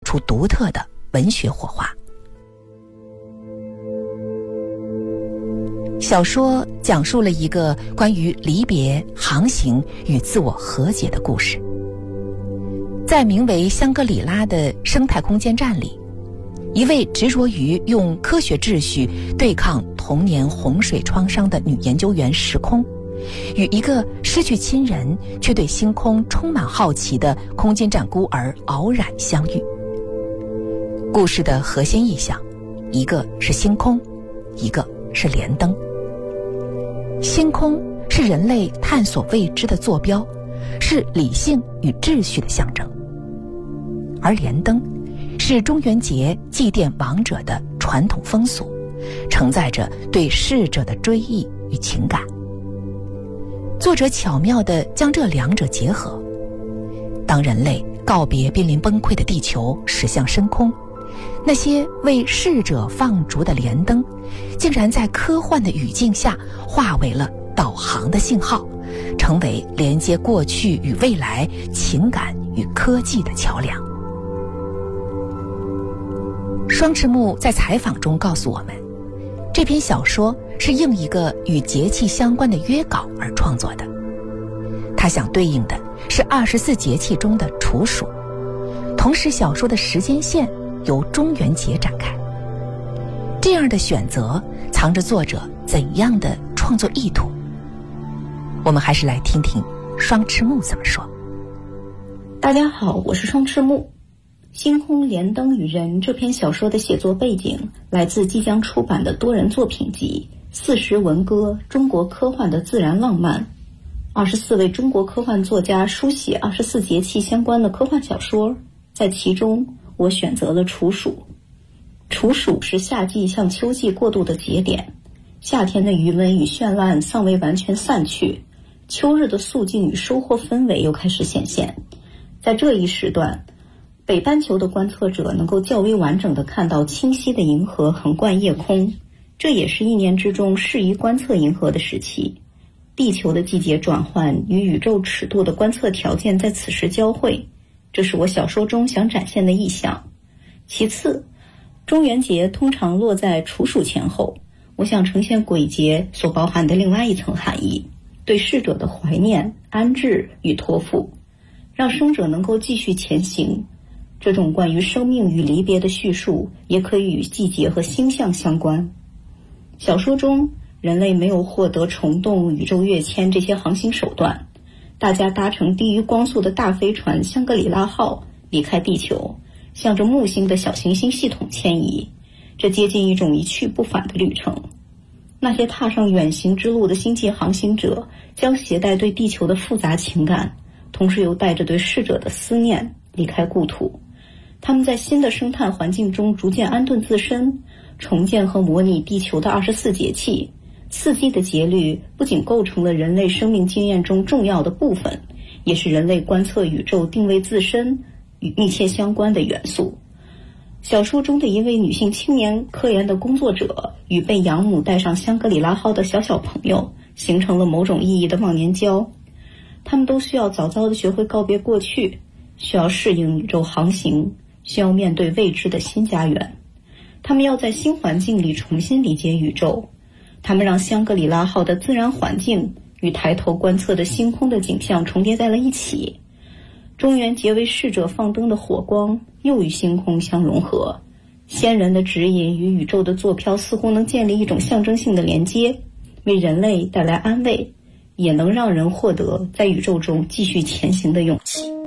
出独特的文学火花。小说讲述了一个关于离别、航行与自我和解的故事。在名为香格里拉的生态空间站里，一位执着于用科学秩序对抗童年洪水创伤的女研究员时空，与一个失去亲人却对星空充满好奇的空间站孤儿偶然相遇。故事的核心意象，一个是星空，一个是连灯。星空是人类探索未知的坐标，是理性与秩序的象征，而连灯是中元节祭奠亡者的传统风俗，承载着对逝者的追忆与情感。作者巧妙地将这两者结合。当人类告别濒临崩溃的地球，驶向深空，那些为逝者放逐的连灯，竟然在科幻的语境下化为了导航的信号，成为连接过去与未来、情感与科技的桥梁。双翅木在采访中告诉我们，这篇小说是应一个与节气相关的约稿而创作的。它想对应的是24节气中的处暑，同时小说的时间线由中元节展开。这样的选择藏着作者怎样的创作意图？我们还是来听听双翅木怎么说。 大家好，我是双翅木。星空连灯与人这篇小说的写作背景来自即将出版的多人作品集40文歌中国科幻的自然浪漫。24位中国科幻作家书写24节气相关的科幻小说，在其中我选择了处暑。处暑是夏季向秋季过渡的节点，夏天的余温与绚烂尚未完全散去，秋日的肃静与收获氛围又开始显现。在这一时段，北半球的观测者能够较为完整地看到清晰的银河横贯夜空，这也是一年之中适宜观测银河的时期。地球的季节转换与宇宙尺度的观测条件在此时交汇，这是我小说中想展现的意象。其次，中元节通常落在处暑前后，我想呈现鬼节所包含的另外一层含义，对逝者的怀念、安置与托付，让生者能够继续前行。这种关于生命与离别的叙述也可以与季节和星象相关。小说中，人类没有获得虫洞、宇宙跃迁这些航行手段，大家搭乘低于光速的大飞船香格里拉号离开地球，向着木星的小行星系统迁移，这接近一种一去不返的旅程。那些踏上远行之路的星际航行者将携带对地球的复杂情感，同时又带着对逝者的思念离开故土。他们在新的生态环境中逐渐安顿自身，重建和模拟地球的24节气。四季的节律不仅构成了人类生命经验中重要的部分，也是人类观测宇宙、定位自身与密切相关的元素。小说中的一位女性青年科研的工作者与被养母带上香格里拉号的小朋友形成了某种意义的忘年交。他们都需要早早地学会告别过去，需要适应宇宙航行，需要面对未知的新家园。他们要在新环境里重新理解宇宙，他们让香格里拉号的自然环境与抬头观测的星空的景象重叠在了一起。中元节为逝者放灯的火光又与星空相融合，先人的指引与宇宙的坐标似乎能建立一种象征性的连接，为人类带来安慰，也能让人获得在宇宙中继续前行的勇气。